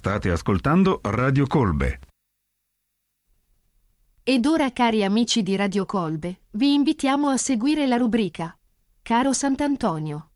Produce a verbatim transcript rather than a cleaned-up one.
State ascoltando Radio Colbe. Ed ora, cari amici di Radio Colbe, vi invitiamo a seguire la rubrica Caro Sant'Antonio.